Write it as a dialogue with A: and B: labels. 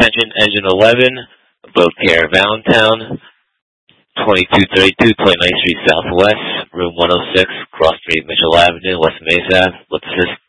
A: Attention, Engine 11, Boat Care, Allentown, 2232 29th Street Southwest, Room 106, Cross Street, Mitchell Avenue, West Mesa. Let's assist.